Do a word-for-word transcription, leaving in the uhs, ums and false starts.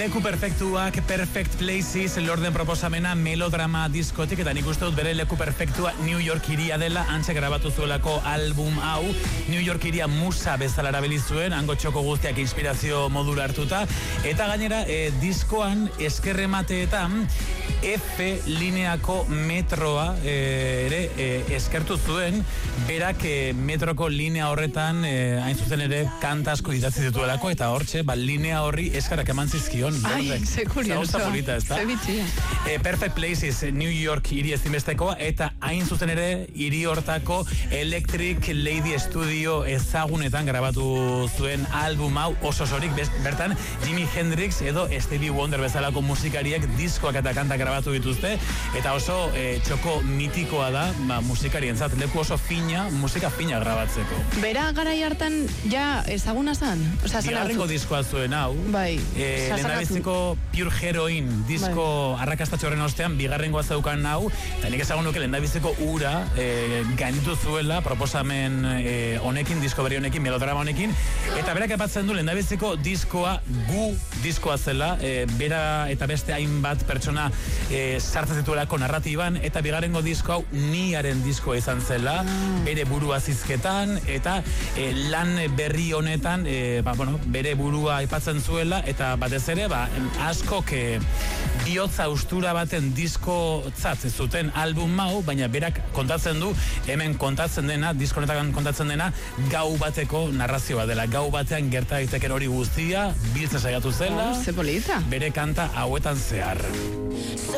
Leku perfektuak, Perfect Places, lorden proposamena melodrama diskotik, eta nik uste dut bere leku perfektua New York iria dela, antxe grabatu zuelako album hau, New York iria musa bezala erabili zuen, hango txoko guztiak inspirazio modura hartuta, eta gainera e, diskoan eskerremateetan F lineako metroa e, ere e, eskertu zuen, berak e, metroko linea horretan e, hain zuzen ere kanta asko idatzi dituelako, eta hortxe, ba, linea horri eskarrak eman zizkion. Ai, ze kurioso. Ze bitxia. E, Perfect Places, New York hiri ezinbestekoa, eta hain zuzen ere hiri hortako Electric Lady Studio ezagunetan grabatu zuen album hau oso sorik, bertan Jimi Hendrix edo Stevie Wonder bezalako musikariak diskoak eta kanta grabatu dituzte, eta oso e, txoko mitikoa da, ba, musikarientzat leku oso fina, musika fina grabatzeko. Bera garai hartan ja ezaguna zan? Bigarrengo diskoa zuen hau. Bai. E, lehendabiziko Pure Heroin disko bai. Arrakastatxo horren ostean bigarrengoa zeukan hau, eta nik ezagun nuke lehendabiziko ura e, gainitu zuela proposamen e, honekin, disko berri honekin, melodrama honekin, eta berak epatzen du lehendabiziko diskoa gu diskoa zela, e, bera eta beste hainbat pertsona e, sartzen zituelako narratiban, eta bigarrengo disko hau niaren diskoa izan zela, bere burua zizketan, eta e, lan berri honetan, e, ba, bueno, bere burua aipatzen zuela, eta batez ere, ba, askok e, bihotza ustura baten diskotzat zuten album hau, baina berak kontatzen du, hemen kontatzen dena, disko honetan kontatzen dena, gau bateko narrazioa dela, gau batean gerta daiteken hori guztia, biltzen saiatu zela, oh, ze polita. bere kanta hauetan zehar.